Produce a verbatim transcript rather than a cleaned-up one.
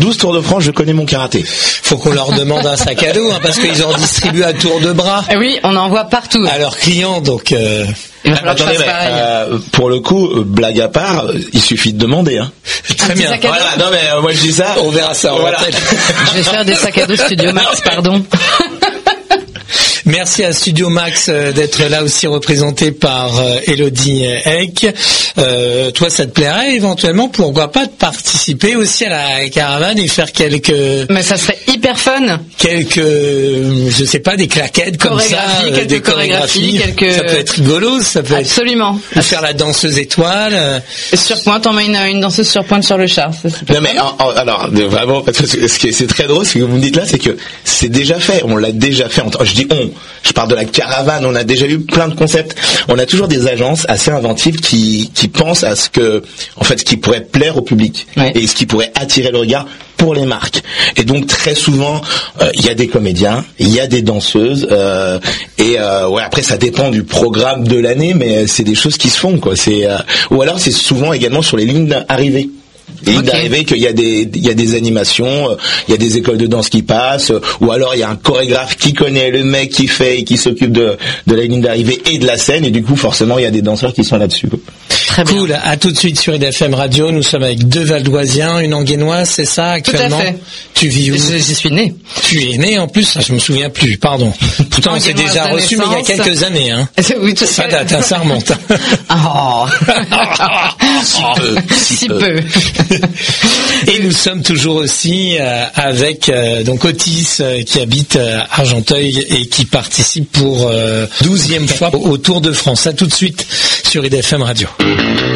douze Tours de France, je connais mon karaté. Faut qu'on leur demande un sac à dos, hein, parce qu'ils en distribuent à tour de bras. Et oui, on en voit partout. À leurs clients, donc... Euh... Il va falloir Attendez, que je fasse mais, pareil. euh, pour le coup, euh, blague à part, euh, il suffit de demander. Hein. Très bien. Voilà, non mais euh, moi je dis ça, on verra ça. Voilà. Je vais faire des sacs à dos Studio Max, pardon. Merci à Studio Max d'être là aussi représenté par Elodie Eck. Euh, toi, ça te plairait éventuellement, pourquoi pas, de participer aussi à la caravane et faire quelques... Mais ça serait hyper fun. Quelques, je sais pas, des claquettes comme ça, quelques des chorégraphies. Quelques... Ça peut être rigolo, ça peut Absolument. être... Ou faire la danseuse étoile. Sur pointe, on met une, une danseuse sur pointe sur le char. Ça, c'est non mais en, en, alors vraiment, parce que ce qui est, c'est très drôle, ce que vous me dites là, c'est que c'est déjà fait. On l'a déjà fait. En, je dis on. Je parle de la caravane. On a déjà eu plein de concepts. On a toujours des agences assez inventives qui qui pensent à ce que, en fait, ce qui pourrait plaire au public ouais. et ce qui pourrait attirer le regard pour les marques. Et donc très souvent, il euh, y a des comédiens, il y a des danseuses, euh, et euh, ouais après ça dépend du programme de l'année, mais c'est des choses qui se font quoi. C'est euh, ou alors c'est souvent également sur les lignes d'arrivée. Et okay. d'arriver qu'il y a des il y a des animations, il y a des écoles de danse qui passent, ou alors il y a un chorégraphe qui connaît le mec qui fait et qui s'occupe de de la ligne d'arrivée et de la scène, et du coup forcément il y a des danseurs qui sont là-dessus. Très cool. Bien. À tout de suite sur I D F M Radio. Nous sommes avec deux Valdoisiens, une Anguennoise, c'est ça actuellement? Tout à fait. Tu vis où? J'y suis né. Tu es né en plus? Je me souviens plus. Pardon. Pourtant on s'est déjà reçu, mais il y a quelques années. Hein. Oui, tout ça date, hein, ça remonte. Oh. si peu. Si, si peu. peu. Et nous sommes toujours aussi euh, avec euh, donc Otis euh, qui habite euh, Argenteuil et qui participe pour euh, douzième fois au Tour de France. À tout de suite sur I D F M Radio.